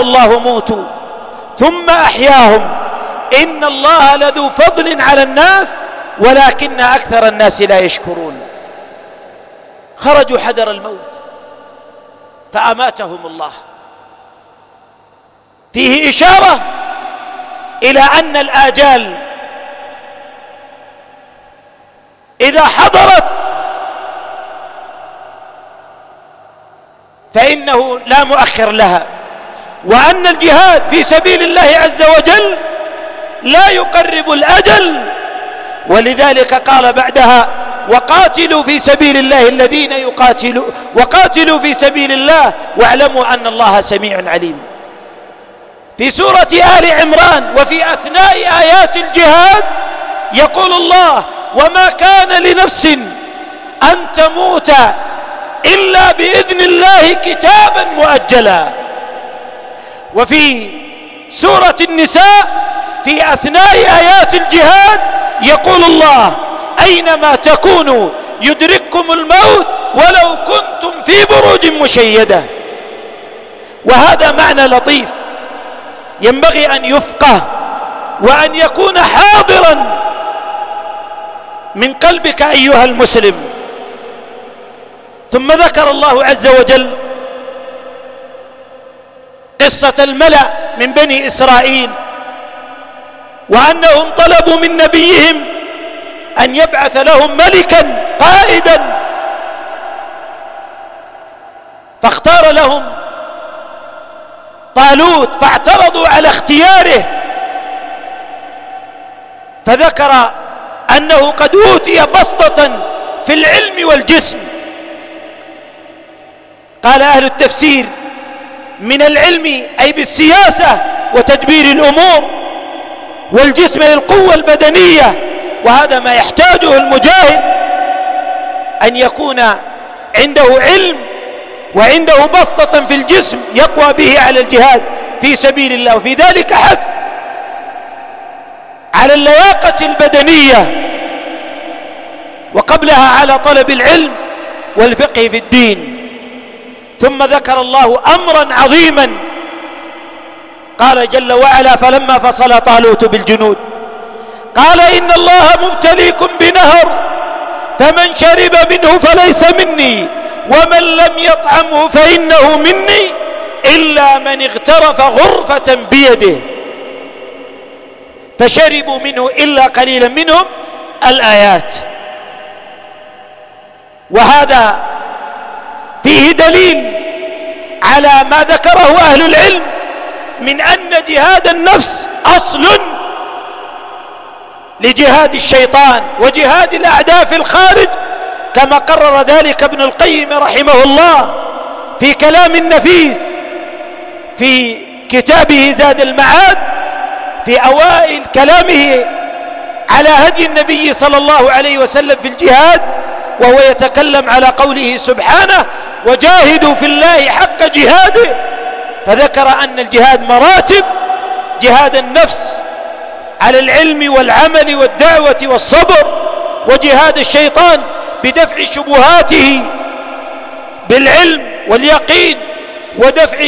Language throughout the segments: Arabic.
الله موتوا ثم أحياهم إن الله لذو فضل على الناس ولكن أكثر الناس لا يشكرون. خرجوا حذر الموت فأماتهم الله. فيه إشارة إلى أن الآجال إذا حضرت فإنه لا مؤخر لها، وأن الجهاد في سبيل الله عز وجل لا يقرب الأجل، ولذلك قال بعدها وقاتلوا في سبيل الله الذين وقاتلوا في سبيل الله واعلموا أن الله سميع عليم. في سورة آل عمران وفي أثناء آيات الجهاد يقول الله وما كان لنفس أن تموت إلا بإذن الله كتابا مؤجلا. وفي سورة النساء في أثناء آيات الجهاد يقول الله أينما تكونوا يدرككم الموت ولو كنتم في بروج مشيدة. وهذا معنى لطيف ينبغي أن يفقه وأن يكون حاضرا من قلبك أيها المسلم. ثم ذكر الله عز وجل قصة الملأ من بني إسرائيل وأنهم طلبوا من نبيهم أن يبعث لهم ملكا قائدا، فاختار لهم طالوت فاعترضوا على اختياره، فذكر أنه قد أوتي بسطة في العلم والجسم. قال أهل التفسير من العلم أي بالسياسة وتدبير الأمور، والجسم للقوة البدنية، وهذا ما يحتاجه المجاهد أن يكون عنده علم وعنده بسطة في الجسم يقوى به على الجهاد في سبيل الله. وفي ذلك حث على اللياقة البدنية، وقبلها على طلب العلم والفقه في الدين. ثم ذكر الله أمرا عظيما قال جل وعلا فلما فصل طالوت بالجنود قال إن الله مبتليكم بنهر فمن شرب منه فليس مني ومن لم يطعمه فإنه مني إلا من اغترف غرفة بيده فشربوا منه إلا قليلا منهم الآيات. وهذا فيه دليل على ما ذكره أهل العلم من أن جهاد النفس أصل لجهاد الشيطان وجهاد الأعداء في الخارج، كما قرر ذلك ابن القيم رحمه الله في كلام النفيس في كتابه زاد المعاد في أوائل كلامه على هدي النبي صلى الله عليه وسلم في الجهاد، وهو يتكلم على قوله سبحانه وجاهدوا في الله حق جهاده، فذكر أن الجهاد مراتب: جهاد النفس على العلم والعمل والدعوة والصبر، وجهاد الشيطان بدفع شبهاته بالعلم واليقين، ودفع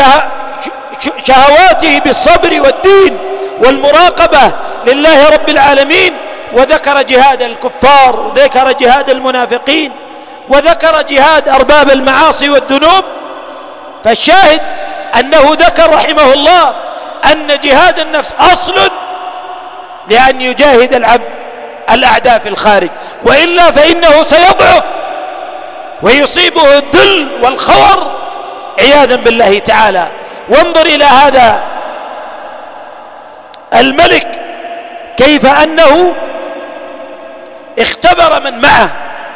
شهواته بالصبر والدين والمراقبة لله رب العالمين. وذكر جهاد الكفار، وذكر جهاد المنافقين، وذكر جهاد أرباب المعاصي والذنوب. فالشاهد أنه ذكر رحمه الله أن جهاد النفس أصل لأن يجاهد العبد الأعداء في الخارج، وإلا فإنه سيضعف ويصيبه الذل والخور عياذا بالله تعالى. وانظر إلى هذا الملك كيف أنه اختبر من معه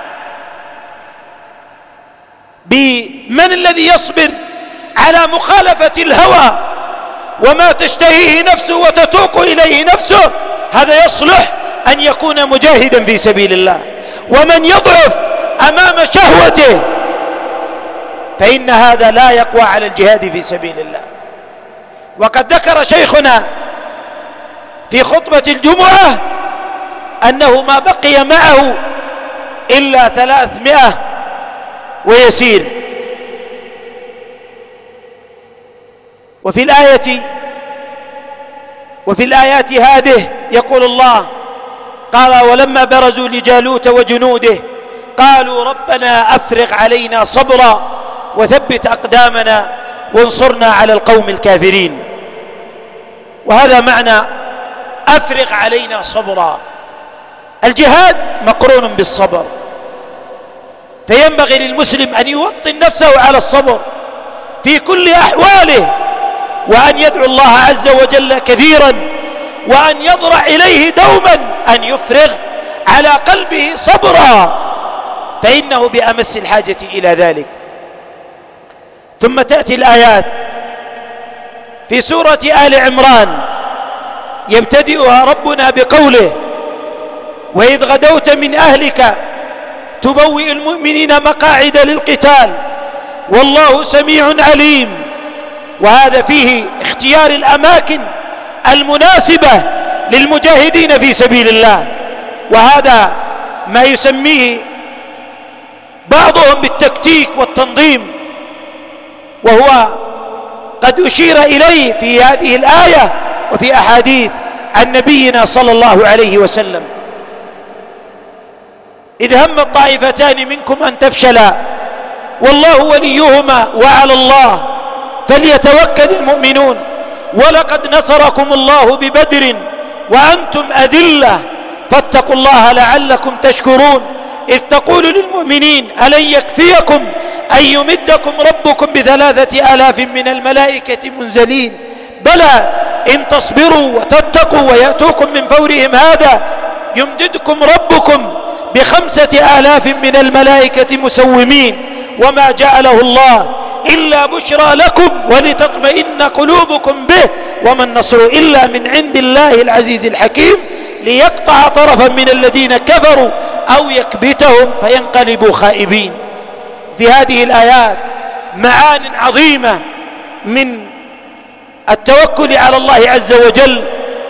بمن الذي يصبر على مخالفة الهوى وما تشتهيه نفسه وتتوق إليه نفسه، هذا يصلح أن يكون مجاهدا في سبيل الله. ومن يضعف أمام شهوته فإن هذا لا يقوى على الجهاد في سبيل الله. وقد ذكر شيخنا في خطبة الجمعة أنه ما بقي معه إلا 300 ويسير، وفي الآيات هذه يقول الله قال ولما برزوا لجالوت وجنوده قالوا ربنا أفرغ علينا صبرا وثبت أقدامنا وانصرنا على القوم الكافرين. وهذا معنى أفرغ علينا صبرا. الجهاد مقرون بالصبر، فينبغي للمسلم أن يوطن نفسه على الصبر في كل أحواله، وأن يدعو الله عز وجل كثيرا، وأن يضرع إليه دوما أن يفرغ على قلبه صبرا، فإنه بأمس الحاجة إلى ذلك. ثم تأتي الآيات في سورة آل عمران يبتدئها ربنا بقوله وإذ غدوت من أهلك تبوئ المؤمنين مقاعد للقتال والله سميع عليم. وهذا فيه اختيار الأماكن المناسبة للمجاهدين في سبيل الله، وهذا ما يسميه بعضهم بالتكتيك والتنظيم، وهو قد أشير إليه في هذه الآية وفي أحاديث عن نبينا صلى الله عليه وسلم. إذ هم الطائفتان منكم أن تفشلا والله وليهما وعلى الله فليتوكل المؤمنون ولقد نصركم الله ببدر وأنتم أذلة فاتقوا الله لعلكم تشكرون إذ تقول للمؤمنين ألن يكفيكم أن يمدكم ربكم ب3,000 من الملائكة منزلين بلى إن تصبروا وتتقوا ويأتوكم من فورهم هذا يمددكم ربكم ب5,000 من الملائكة مسومين وما جعله الله إلا بشرى لكم ولتطمئن قلوبكم به وما النصر إلا من عند الله العزيز الحكيم ليقطع طرفا من الذين كفروا أو يكبتهم فينقلبوا خائبين. في هذه الآيات معان عظيمة من التوكل على الله عز وجل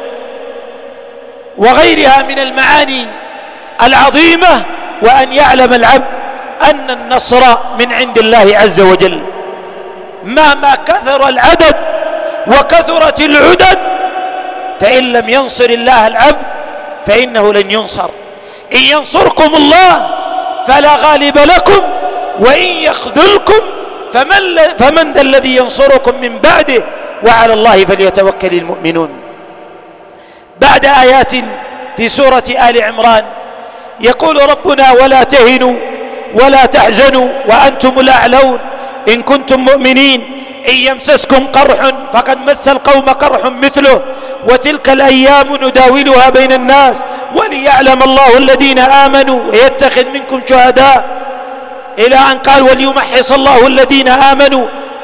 وغيرها من المعاني العظيمة، وأن يعلم العبد أن النصر من عند الله عز وجل مهما كثر العدد وكثرت العدد، فإن لم ينصر الله العبد فإنه لن ينصر. إن ينصركم الله فلا غالب لكم وإن يخذلكم فمن ذا الذي ينصركم من بعده وعلى الله فليتوكل المؤمنون. بعد آيات في سورة آل عمران يقول ربنا ولا تهنوا ولا تحزنوا وأنتم الأعلون إن كنتم مؤمنين إن يمسسكم قرح فقد مس القوم قرح مثله وتلك الأيام نداولها بين الناس وليعلم الله الذين آمنوا ويتخذ منكم شهداء إلى أن قال وليمحص الله الذين آمنوا.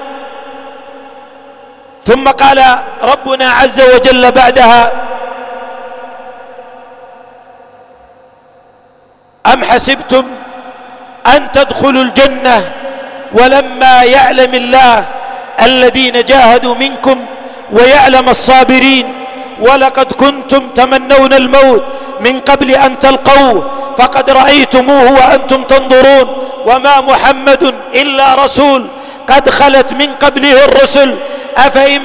ثم قال ربنا عز وجل بعدها أم حسبتم أن تدخلوا الجنة ولما يعلم الله الذين جاهدوا منكم ويعلم الصابرين ولقد كنتم تمنون الموت من قبل أن تلقوه فقد رأيتموه وأنتم تنظرون وما محمد إلا رسول قد خلت من قبله الرسل أفإن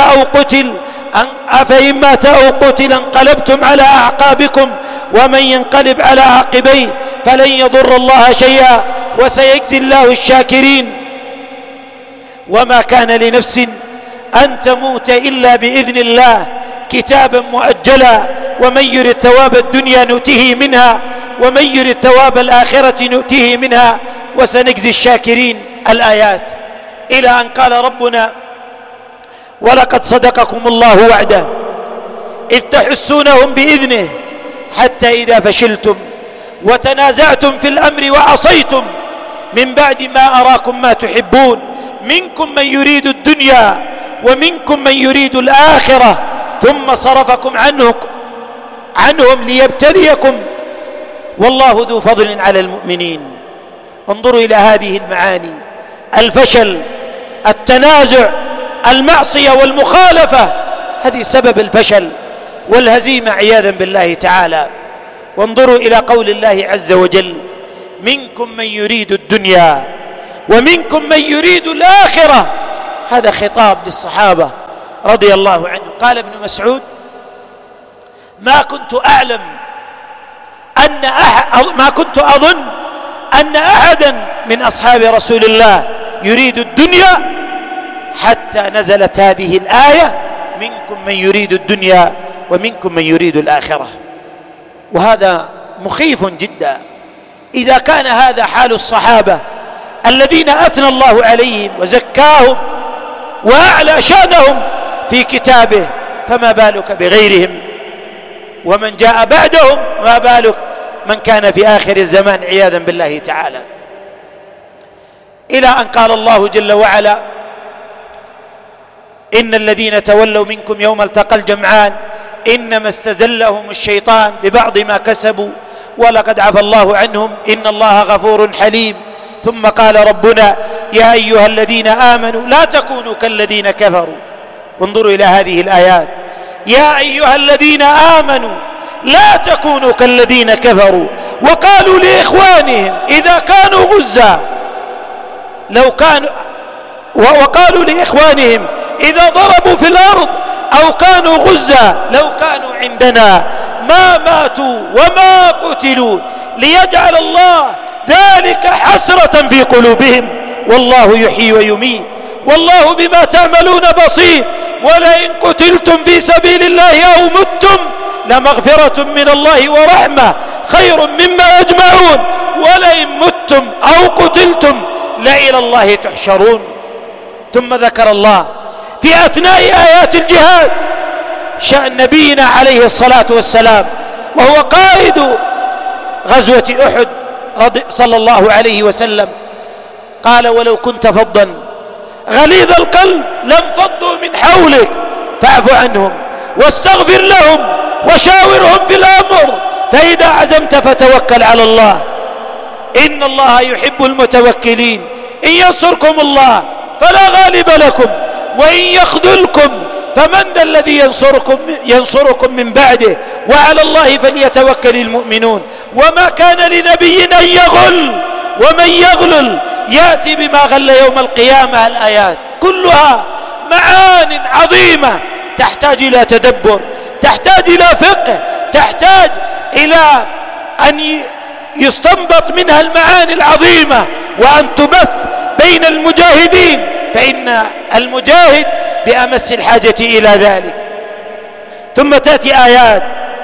مات أو قتل انقلبتم على أعقابكم ومن ينقلب على عقبيه فلن يضر الله شيئا وسيجزي الله الشاكرين. وما كان لنفس أن تموت إلا بإذن الله كتابا مؤجلا ومن يرد ثواب الدنيا نؤته منها ومن يرد ثواب الآخرة نؤته منها وسنجزي الشاكرين. الآيات إلى أن قال ربنا ولقد صدقكم الله وعده إذ تحسونهم بإذنه حتى إذا فشلتم وتنازعتم في الأمر وعصيتم من بعد ما أراكم ما تحبون منكم من يريد الدنيا ومنكم من يريد الآخرة ثم صرفكم عنهم ليبتليكم والله ذو فضل على المؤمنين. انظروا إلى هذه المعاني: الفشل، التنازع، المعصية والمخالفة، هذه سبب الفشل والهزيمة عياذا بالله تعالى. وانظروا إلى قول الله عز وجل: منكم من يريد الدنيا ومنكم من يريد الآخرة. هذا خطاب للصحابة رضي الله عنه. قال ابن مسعود: ما كنت أظن أن أحدا من أصحاب رسول الله يريد الدنيا حتى نزلت هذه الآية: منكم من يريد الدنيا ومنكم من يريد الآخرة. وهذا مخيف جدا. إذا كان هذا حال الصحابة الذين أثنى الله عليهم وزكاهم وأعلى شأنهم في كتابه، فما بالك بغيرهم ومن جاء بعدهم؟ ما بالك من كان في آخر الزمان عياذا بالله تعالى. إلى أن قال الله جل وعلا: إن الذين تولوا منكم يوم التقى الجمعان إنما استزلهم الشيطان ببعض ما كسبوا ولقد عفى الله عنهم إن الله غفور حليم. ثم قال ربنا: يا أيها الذين آمنوا لا تكونوا كالذين كفروا. انظروا إلى هذه الآيات: يا أيها الذين آمنوا لا تكونوا كالذين كفروا وقالوا لإخوانهم إذا كانوا غزا وقالوا لإخوانهم إذا ضربوا في الأرض أو كانوا غزا لو كانوا عندنا ما ماتوا وما قتلوا ليجعل الله ذلك حسرة في قلوبهم والله يحيي ويميت والله بما تعملون بصير ولئن قتلتم في سبيل الله أو متم لمغفرة من الله ورحمة خير مما يجمعون ولئن متم أو قتلتم لإلى الله تحشرون. ثم ذكر الله في أثناء آيات الجهاد شأن نبينا عليه الصلاة والسلام وهو قائد غزوة أحد صلى الله عليه وسلم. قال: ولو كنت فظا غليظ القلب لانفضوا من حولك فاعف عنهم واستغفر لهم وشاورهم في الأمر فإذا عزمت فتوكل على الله إن الله يحب المتوكلين. إن ينصركم الله فلا غالب لكم وإن يخذلكم فمن ذا الذي ينصركم من بعده وعلى الله فليتوكل المؤمنون. وما كان لنبي أن يغل ومن يغلل يأتي بما غل يوم القيامة. الآيات كلها معان عظيمة تحتاج إلى تدبر، تحتاج إلى فقه، تحتاج إلى أن يستنبط منها المعاني العظيمة وأن تبث بين المجاهدين، فإن المجاهد بأمس الحاجة إلى ذلك. ثم تأتي آيات.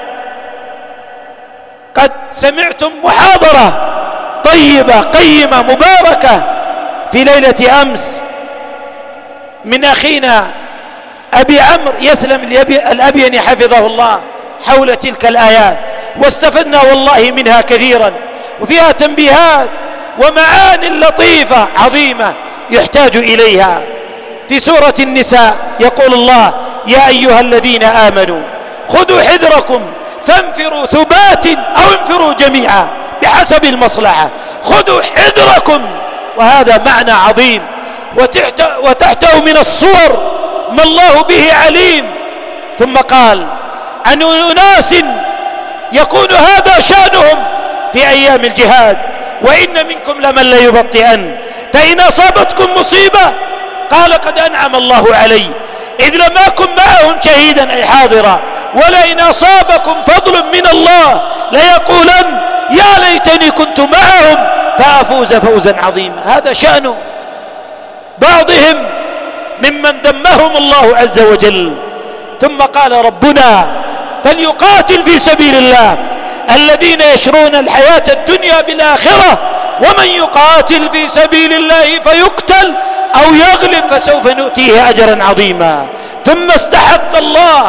قد سمعتم محاضرة طيبة قيمة مباركة في ليلة أمس من أخينا أبي عمرو يسلم الأبيني حفظه الله حول تلك الآيات، واستفدنا والله منها كثيرا، وفيها تنبيهات ومعاني لطيفة عظيمة يحتاج إليها. في سورة النساء يقول الله: يا أيها الذين آمنوا خذوا حذركم فانفروا ثبات أو انفروا جميعا بحسب المصلحة. خذوا حذركم، وهذا معنى عظيم، وتحته من الصور ما الله به عليم. ثم قال عن أناس يكون هذا شأنهم في أيام الجهاد: وإن منكم لمن ليبطئن فإن أصابتكم مصيبة قال قد أنعم الله علي إذ لم أكن معهم شهيدا أي حاضرا ولئن أصابكم فضل من الله ليقولن يا ليتني كنت معهم فأفوز فوزا عظيما. هذا شأن بعضهم ممن دمهم الله عز وجل. ثم قال ربنا: فليقاتل في سبيل الله الذين يشرون الحياة الدنيا بالآخرة ومن يقاتل في سبيل الله فيقتل أو يغلب فسوف نؤتيه أجرا عظيما. ثم استحق الله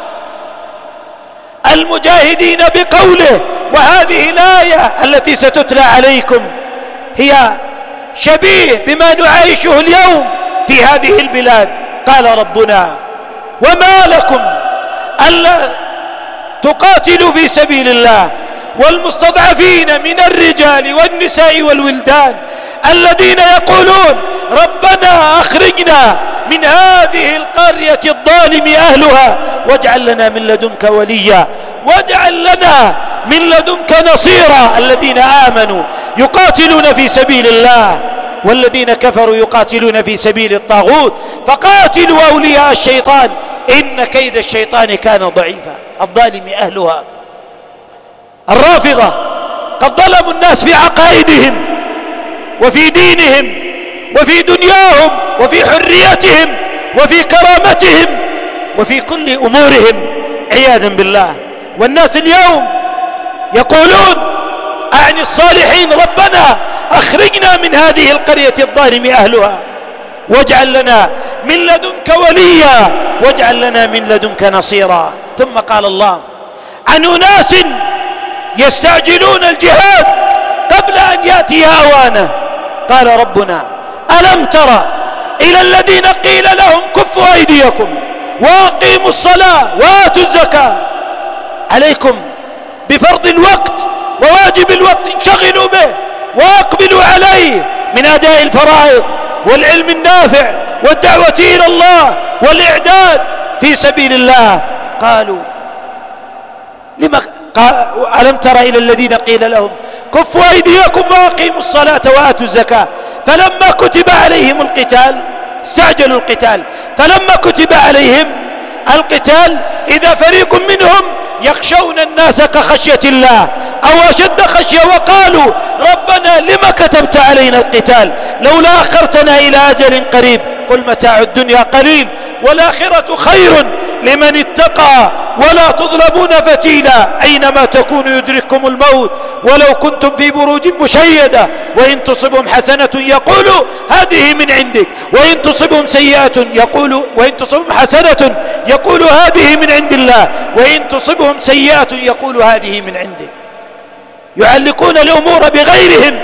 المجاهدين بقوله، وهذه الآية التي ستتلى عليكم هي شبيه بما نعيشه اليوم في هذه البلاد. قال ربنا: وما لكم ألا تقاتلوا في سبيل الله والمستضعفين من الرجال والنساء والولدان الذين يقولون ربنا أخرجنا من هذه القرية الظالم أهلها واجعل لنا من لدنك وليا واجعل لنا من لدنك نصيرا. الذين آمنوا يقاتلون في سبيل الله والذين كفروا يقاتلون في سبيل الطاغوت فقاتلوا أولياء الشيطان إن كيد الشيطان كان ضعيفا. الظالم أهلها. الرافضة قد ظلموا الناس في عقائدهم وفي دينهم وفي دنياهم وفي حريتهم وفي كرامتهم وفي كل أمورهم عياذا بالله. والناس اليوم يقولون أعني الصالحين ربنا أخرجنا من هذه القرية الظالم أهلها واجعل لنا من لدنك وليا واجعل لنا من لدنك نصيرا. ثم قال الله عن أناس يستعجلون الجهاد قبل أن يأتي أوانه قال ربنا ألم تر إلى الذين قيل لهم كفوا أيديكم وأقيموا الصلاة وآتوا الزكاة. عليكم بفرض الوقت وواجب الوقت انشغلوا به وأقبلوا عليه من أداء الفرائض والعلم النافع والدعوة إلى الله والإعداد في سبيل الله. قالوا ألم تر إلى الذين قيل لهم كفوا أيديكم وأقيموا الصلاة وآتوا الزكاة فلما كتب عليهم القتال استعجلوا القتال. فلما كتب عليهم القتال إذا فريق منهم يخشون الناس كخشية الله أو أشد خشية وقالوا ربنا لما كتبت علينا القتال لولا أخرتنا إلى أجل قريب قل متاع الدنيا قليل والآخرة خير لمن اتقى ولا تظلمون فتيلا أينما تكونوا يدرككم الموت ولو كنتم في بروج مشيدة وإن تصبهم حسنة يقولوا هذه من عندك وإن تصبهم حسنة يقولوا هذه من عند الله وإن تصبهم سيئة يقولوا هذه من عندك. يعلقون الأمور بغيرهم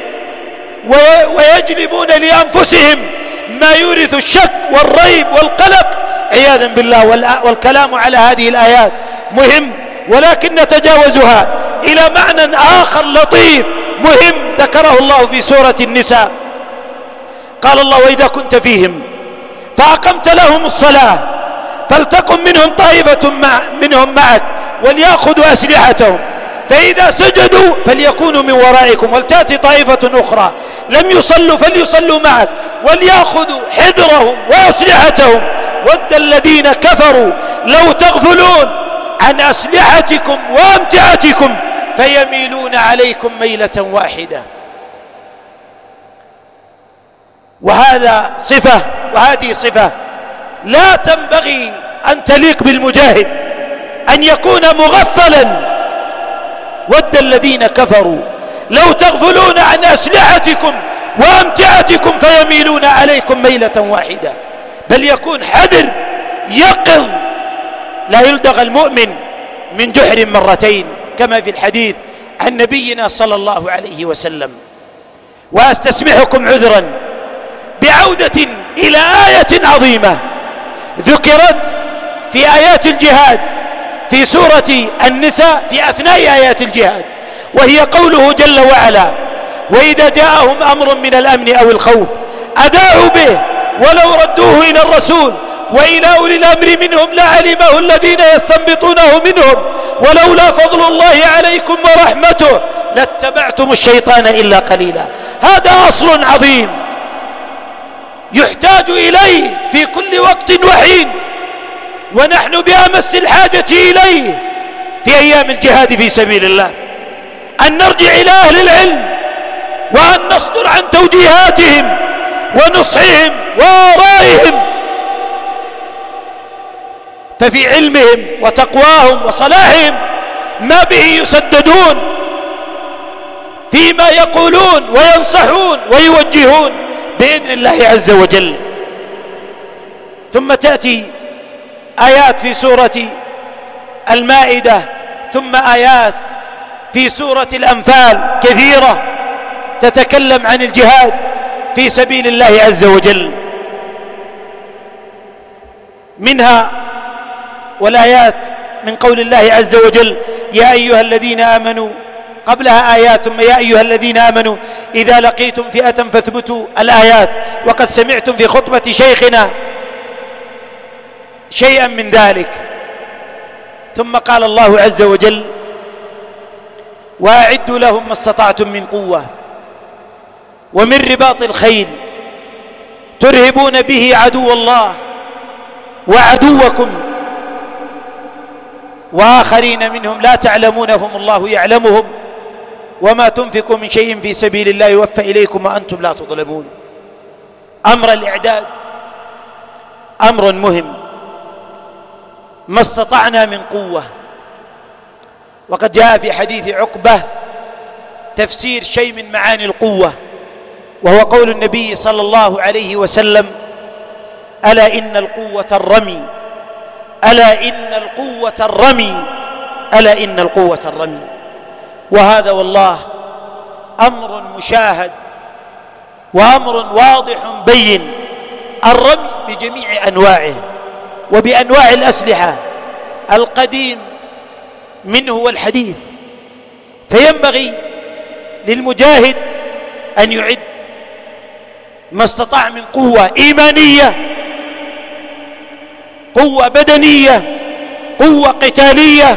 ويجلبون لأنفسهم ما يورث الشك والريب والقلق عياذا بالله. والكلام على هذه الآيات مهم ولكن نتجاوزها إلى معنى آخر لطيف مهم ذكره الله في سورة النساء. قال الله وإذا كنت فيهم فأقمت لهم الصلاة فلتقم منهم طائفة منهم معك وليأخذوا أسلحتهم فإذا سجدوا فليكونوا من ورائكم ولتأتي طائفة أخرى لم يصلوا فليصلوا معك وليأخذوا حذرهم وأسلحتهم ود الذين كفروا لو تغفلون عن أسلحتكم وأمتعتكم فيميلون عليكم ميلة واحدة. وهذه صفة لا تنبغي أن تليق بالمجاهد أن يكون مغفلا. ود الذين كفروا لو تغفلون عن أسلحتكم وأمتعتكم فيميلون عليكم ميلة واحدة. بل يكون حذر يقظ. لا يلدغ المؤمن من جحر مرتين كما في الحديث عن نبينا صلى الله عليه وسلم. وأستسمحكم عذرا بعودة إلى آية عظيمة ذكرت في آيات الجهاد في سورة النساء في أثناء آيات الجهاد وهي قوله جل وعلا وإذا جاءهم أمر من الأمن أو الخوف أذاعوا به ولو ردوه إلى الرسول وإلى أولي الأمر منهم لعلمه الذين يستنبطونه منهم ولولا فضل الله عليكم ورحمته لاتبعتم الشيطان إلا قليلا. هذا أصل عظيم يحتاج إليه في كل وقت وحين ونحن بأمس الحاجة إليه في أيام الجهاد في سبيل الله أن نرجع إلى أهل العلم وأن نصدر عن توجيهاتهم ونصحهم وآرائهم ففي علمهم وتقواهم وصلاحهم ما به يسددون فيما يقولون وينصحون ويوجهون بإذن الله عز وجل. ثم تأتي آيات في سورة المائدة ثم آيات في سورة الأنفال كثيرة تتكلم عن الجهاد في سبيل الله عز وجل. منها والآيات من قول الله عز وجل يا أيها الذين آمنوا قبلها آيات ثم يا أيها الذين آمنوا إذا لقيتم فئة فاثبتوا الآيات. وقد سمعتم في خطبة شيخنا شيئا من ذلك. ثم قال الله عز وجل وأعدوا لهم ما استطعتم من قوة ومن رباط الخيل ترهبون به عدو الله وعدوكم وآخرين منهم لا تعلمونهم الله يعلمهم وما تنفقوا من شيء في سبيل الله يوفى إليكم وأنتم لا تظلمون. أمر الإعداد أمر مهم، ما استطعنا من قوة. وقد جاء في حديث عقبة تفسير شيء من معاني القوة، وهو قول النبي صلى الله عليه وسلم: ألا إن القوة الرمي، ألا إن القوة الرمي، ألا إن القوة الرمي. وهذا والله أمر مشاهد وأمر واضح بين، الرمي بجميع أنواعه وبأنواع الأسلحة القديم منه والحديث. فينبغي للمجاهد أن يعد ما استطاع من قوة إيمانية، قوة بدنية، قوة قتالية،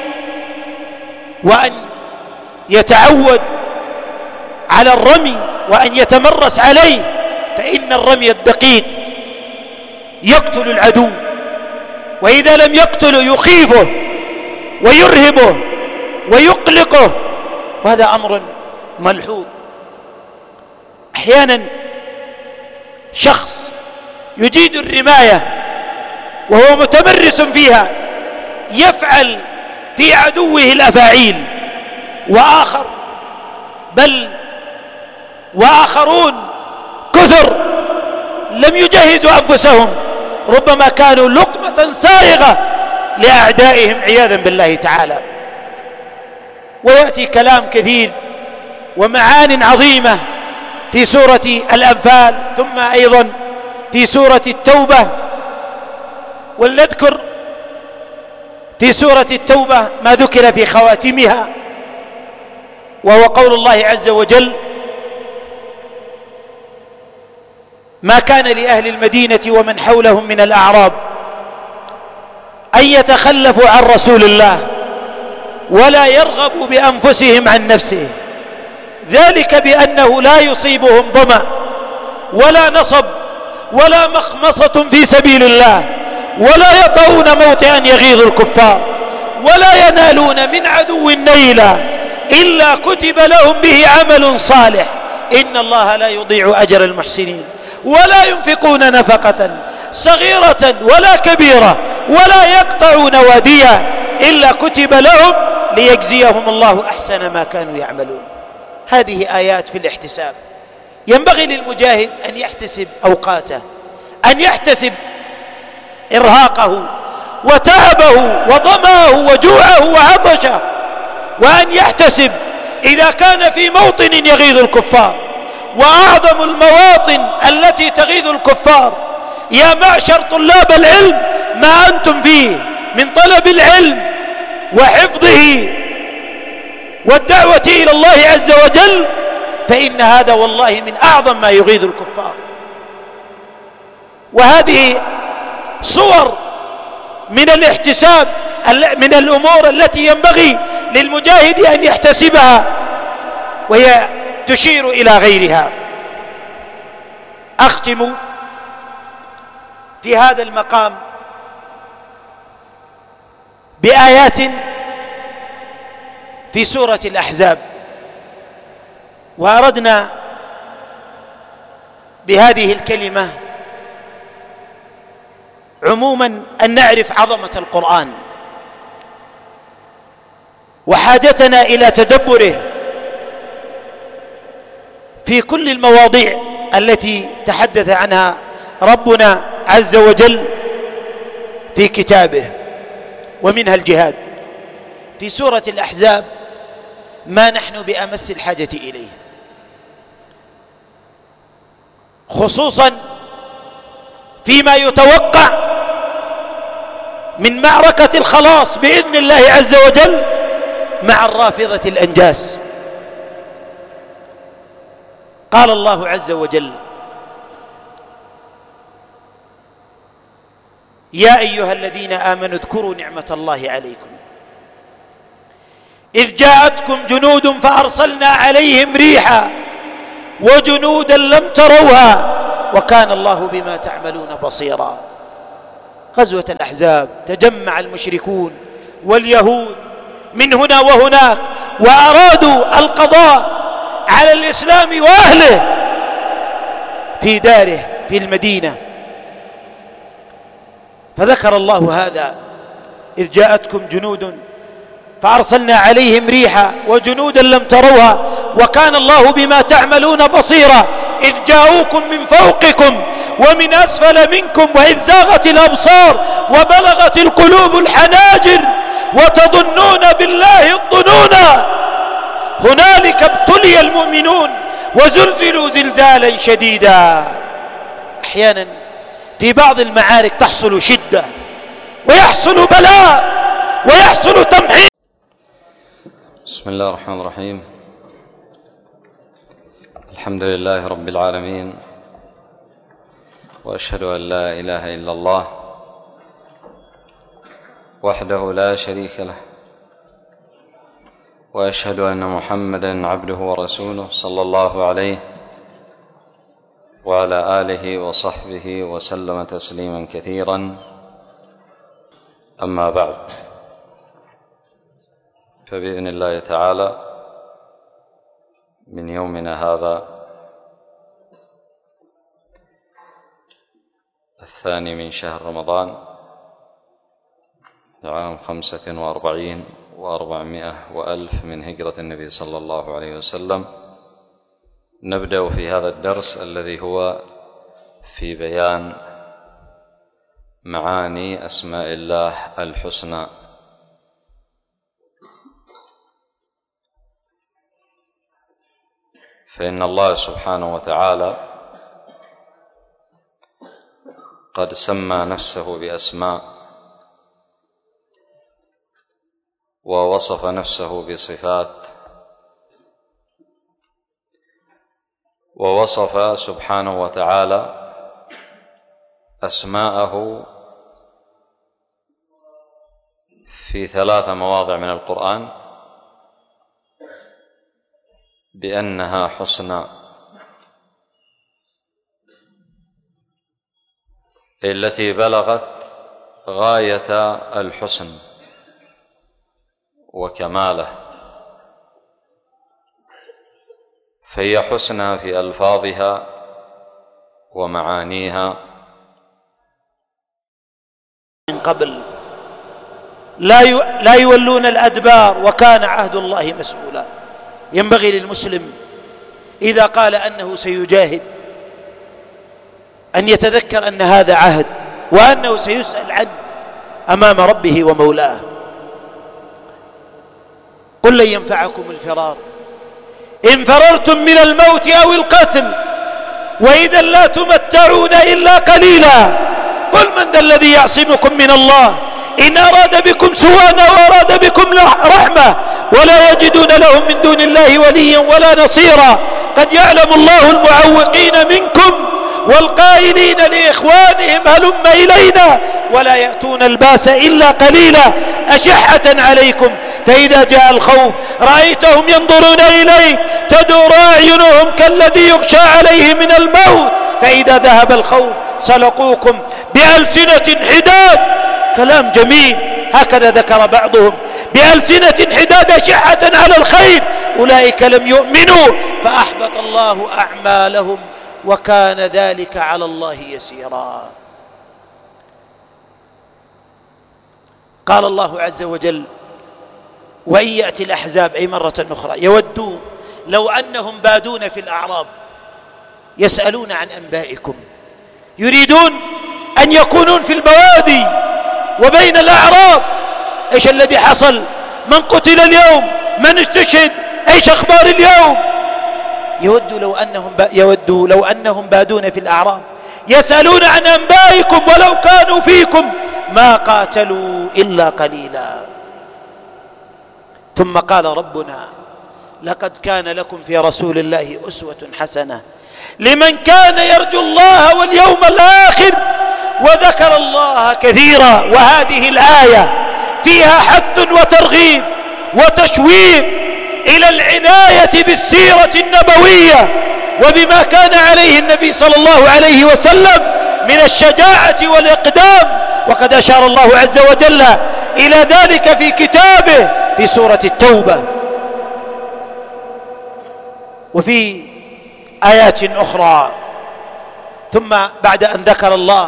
وأن يتعود على الرمي وأن يتمرس عليه، فإن الرمي الدقيق يقتل العدو، وإذا لم يقتله يخيفه ويرهبه ويقلقه، وهذا أمر ملحوظ. أحيانا شخص يجيد الرماية وهو متمرس فيها يفعل في عدوه الأفاعيل، وآخر بل وآخرون كثر لم يجهزوا أنفسهم، ربما كانوا لقمة سائغة لأعدائهم عياذا بالله تعالى. ويأتي كلام كثير ومعان عظيمة في سورة الأنفال، ثم أيضا في سورة التوبة. ولنذكر في سورة التوبة ما ذكر في خواتمها، وهو قول الله عز وجل: ما كان لأهل المدينة ومن حولهم من الأعراب أن يتخلفوا عن رسول الله ولا يرغبوا بأنفسهم عن نفسه، ذلك بأنه لا يصيبهم ظمأ ولا نصب ولا مخمصة في سبيل الله ولا يطؤون موطئا يغيظ الكفار ولا ينالون من عدو نيلا إلا كتب لهم به عمل صالح إن الله لا يضيع أجر المحسنين ولا ينفقون نفقة صغيرة ولا كبيرة ولا يقطعون واديا إلا كتب لهم ليجزيهم الله أحسن ما كانوا يعملون. هذه آيات في الاحتساب. ينبغي للمجاهد أن يحتسب أوقاته، أن يحتسب إرهاقه وتعبه وظماه وجوعه وعطشه، وأن يحتسب إذا كان في موطن يغيظ الكفار. وأعظم المواطن التي تغيظ الكفار يا معشر طلاب العلم ما أنتم فيه من طلب العلم وحفظه والدعوة إلى الله عز وجل، فإن هذا والله من أعظم ما يغيظ الكفار. وهذه صور من الاحتساب، من الأمور التي ينبغي للمجاهد أن يحتسبها، وهي تشير إلى غيرها. أختم في هذا المقام بآيات في سورة الأحزاب، وأردنا بهذه الكلمة عموما أن نعرف عظمة القرآن وحاجتنا إلى تدبره في كل المواضيع التي تحدث عنها ربنا عز وجل في كتابه، ومنها الجهاد. في سورة الأحزاب ما نحن بأمس الحاجة إليه، خصوصا فيما يتوقع من معركة الخلاص بإذن الله عز وجل مع الرافضة الأنجاس. قال الله عز وجل: يا أيها الذين آمنوا اذكروا نعمة الله عليكم إذ جاءتكم جنود فأرسلنا عليهم ريحا وجنودا لم تروها وكان الله بما تعملون بصيرا. غزوة الأحزاب تجمع المشركون واليهود من هنا وهناك وأرادوا القضاء على الإسلام وأهله في داره في المدينة. فذكر الله هذا: إذ جاءتكم جنود فأرسلنا عليهم ريحا وجنودا لم تروها وكان الله بما تعملون بصيرا. إذ جاءوكم من فوقكم ومن أسفل منكم وإذ زاغت الأبصار وبلغت القلوب الحناجر وتظنون بالله الظنونا هنالك ابتلي المؤمنون وزلزلوا زلزالا شديدا. أحيانا في بعض المعارك تحصل شدة ويحصل بلاء ويحصل تمحيص. بسم الله الرحمن الرحيم. الحمد لله رب العالمين، وأشهد أن لا إله إلا الله وحده لا شريك له، وأشهد أن محمدا عبده ورسوله صلى الله عليه وعلى آله وصحبه وسلم تسليما كثيرا. أما بعد، فبإذن الله تعالى من يومنا هذا الثاني من شهر رمضان عام 45 و400 وألف من هجرة النبي صلى الله عليه وسلم، نبدأ في هذا الدرس الذي هو في بيان معاني أسماء الله الحسنى. فإن الله سبحانه وتعالى قد سمى نفسه بأسماء ووصف نفسه بصفات، ووصف سبحانه وتعالى أسماءه في 3 مواضع من القرآن بأنها حسنى، التي بلغت غاية الحسن وكماله، فهي حسنى في ألفاظها ومعانيها. من قبل لا يولون الأدبار وكان عهد الله مسؤولا. ينبغي للمسلم إذا قال أنه سيجاهد أن يتذكر أن هذا عهد وأنه سيسأل عنه أمام ربه ومولاه. قل لن ينفعكم الفرار إن فررتم من الموت أو القتل وإذا لا تمتعون إلا قليلا. قل من ذا الذي يعصمكم من الله إن أراد بكم سوءا أو أراد بكم رحمة ولا يجدون لهم من دون الله وليا ولا نصيرا. قد يعلم الله المعوقين منكم والقائلين لإخوانهم هلم إلينا ولا يأتون الباس إلا قليلا. أشحة عليكم فإذا جاء الخوف رأيتهم ينظرون إليك تدور أعينهم كالذي يغشى عليه من الموت فإذا ذهب الخوف سلقوكم بألسنة حداد. كلام جميل، هكذا ذكر بعضهم: بألسنة حداد أشحة على الخير أولئك لم يؤمنوا فأحبط الله أعمالهم وكان ذلك على الله يسيرا. قال الله عز وجل: وإن يأتي الأحزاب، أي مرة أخرى، يودون لو أنهم بادون في الأعراب يسألون عن أنبائكم، يريدون أن يكونون في البوادي وبين الأعراب. إيش الذي حصل؟ من قتل اليوم؟ من استشهد؟ إيش أخبار اليوم؟ يودوا لو أنهم بادون في الأعراب يسألون عن أنبائكم ولو كانوا فيكم ما قاتلوا إلا قليلا. ثم قال ربنا: لقد كان لكم في رسول الله أسوة حسنة لمن كان يرجو الله واليوم الآخر وذكر الله كثيرا. وهذه الآية فيها حث وترغيب وتشويق إلى العناية بالسيرة النبوية وبما كان عليه النبي صلى الله عليه وسلم من الشجاعة والإقدام، وقد أشار الله عز وجل إلى ذلك في كتابه في سورة التوبة وفي آيات أخرى. ثم بعد أن ذكر الله،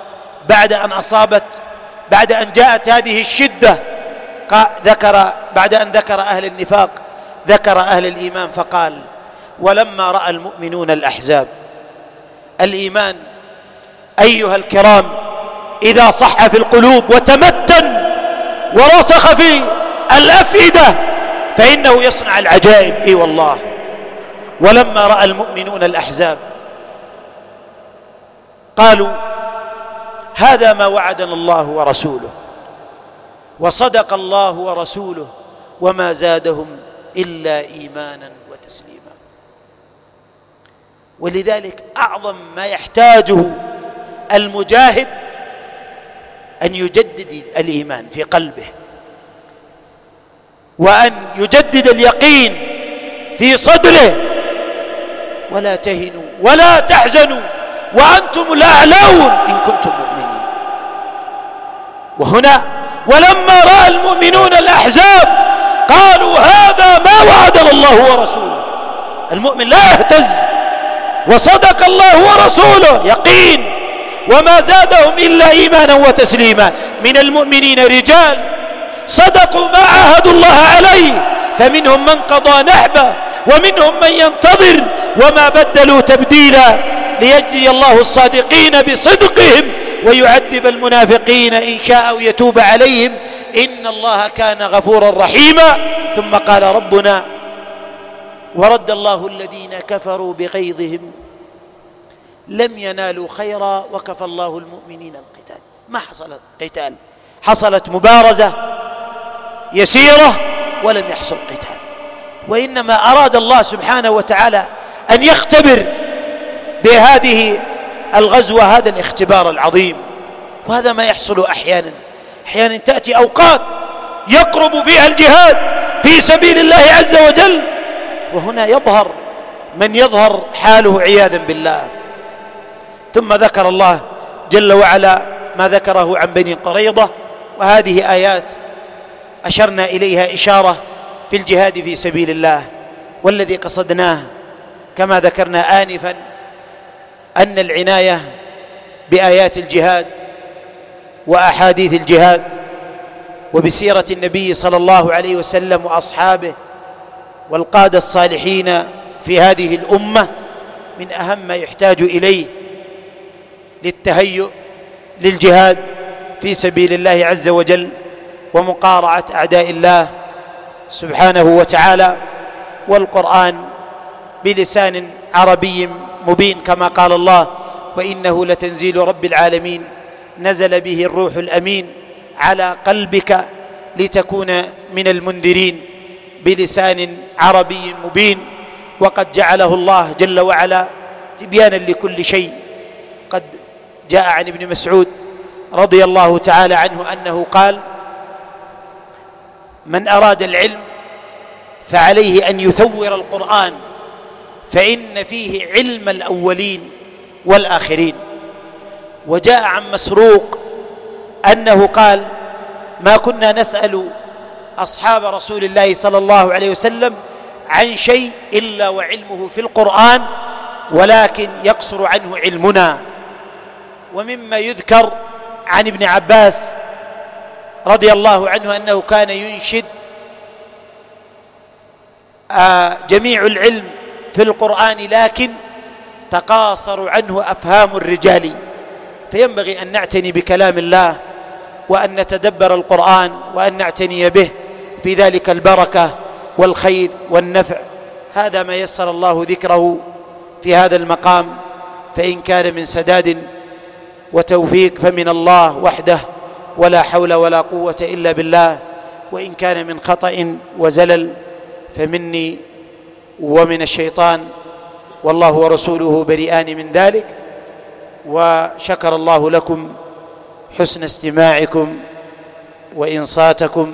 بعد أن جاءت هذه الشدة، بعد أن ذكر أهل النفاق ذكر أهل الإيمان فقال: ولما رأى المؤمنون الأحزاب. الإيمان أيها الكرام إذا صح في القلوب وتمتن ورسخ في الأفئدة فإنه يصنع العجائب. إي والله. ولما رأى المؤمنون الأحزاب قالوا: هذا ما وعدنا الله ورسوله وصدق الله ورسوله وما زادهم إلا إيمانا وتسليما. ولذلك أعظم ما يحتاجه المجاهد أن يجدد الإيمان في قلبه، وأن يجدد اليقين في صدره، ولا تهنوا ولا تحزنوا وأنتم الأعلون إن كنتم مؤمنين. وهنا ولما رأى المؤمنون الأحزاب قالوا: هذا ما وعدنا الله ورسوله. المؤمن لا يهتز، وصدق الله ورسوله يقين، وما زادهم إلا إيمانا وتسليما. من المؤمنين رجال صدقوا ما عاهدوا الله عليه، فمنهم من قضى نحبه ومنهم من ينتظر وما بدلوا تبديلا، ليجزي الله الصادقين بصدقهم ويعذب المنافقين إن شاء أو يتوب عليهم إن الله كان غفورا رحيما. ثم قال ربنا: ورد الله الذين كفروا بغيظهم لم ينالوا خيرا وكفى الله المؤمنين القتال. ما حصل قتال، حصلت مبارزة يسيرة ولم يحصل قتال، وإنما أراد الله سبحانه وتعالى أن يختبر بهذه الغزوة هذا الاختبار العظيم. وهذا ما يحصل أحيانا تأتي أوقات يقرب فيها الجهاد في سبيل الله عز وجل، وهنا يظهر من يظهر حاله عياذا بالله. ثم ذكر الله جل وعلا ما ذكره عن بني قريظة، وهذه آيات أشرنا إليها إشارة في الجهاد في سبيل الله. والذي قصدناه كما ذكرنا آنفا أن العناية بآيات الجهاد وأحاديث الجهاد وبسيرة النبي صلى الله عليه وسلم وأصحابه والقادة الصالحين في هذه الأمة من أهم ما يحتاج إليه للتهيؤ للجهاد في سبيل الله عز وجل ومقارعة أعداء الله سبحانه وتعالى. والقرآن بلسان عربي مبين كما قال الله: وإنه لتنزيل رب العالمين نزل به الروح الأمين على قلبك لتكون من المنذرين، بلسان عربي مبين. وقد جعله الله جل وعلا تبيانا لكل شيء. قد جاء عن ابن مسعود رضي الله تعالى عنه أنه قال: من أراد العلم فعليه أن يثور القرآن، فإن فيه علم الأولين والآخرين. وجاء عن مسروق أنه قال: ما كنا نسأل أصحاب رسول الله صلى الله عليه وسلم عن شيء إلا وعلمه في القرآن، ولكن يقصر عنه علمنا. ومما يذكر عن ابن عباس رضي الله عنه أنه كان ينشد جميع العلم في القرآن، لكن تقاصر عنه أفهام الرجال. فينبغي أن نعتني بكلام الله وأن نتدبر القرآن وأن نعتني به، في ذلك البركة والخير والنفع. هذا ما يسر الله ذكره في هذا المقام، فإن كان من سداد وتوفيق فمن الله وحده ولا حول ولا قوة إلا بالله، وإن كان من خطأ وزلل فمني ومن الشيطان، والله ورسوله بريئان من ذلك. وشكر الله لكم حسن استماعكم وإنصاتكم،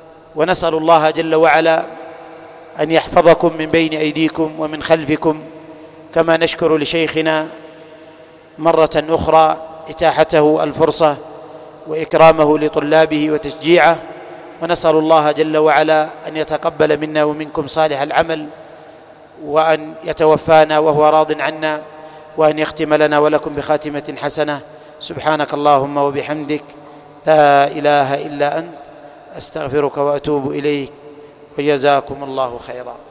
ونسأل الله جل وعلا أن يحفظكم من بين أيديكم ومن خلفكم كما نشكر لشيخنا مرة أخرى إتاحته الفرصة وإكرامه لطلابه وتشجيعه، ونسأل الله جل وعلا أن يتقبل منا ومنكم صالح العمل، وأن يتوفانا وهو راض عنا، وأن يختم لنا ولكم بخاتمة حسنة. سبحانك اللهم وبحمدك، لا إله إلا أنت، أستغفرك وأتوب إليك، وجزاكم الله خيرا.